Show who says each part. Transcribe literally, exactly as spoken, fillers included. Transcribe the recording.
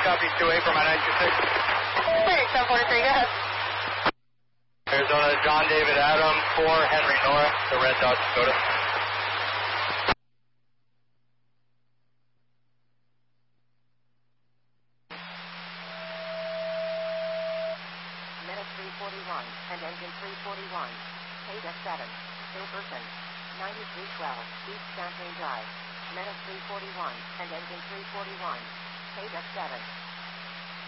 Speaker 1: copy two eight for my nine two six.
Speaker 2: Hey, seven forty-three, go ahead.
Speaker 1: Arizona, John David Adam, four Henry Nora, the Red Dot Dakota.
Speaker 3: Medic three forty-one and engine three forty-one. K D seven, still person. ninety-three twelve, East Champlain Drive. Medic three forty-one and engine three forty-one. K D seven.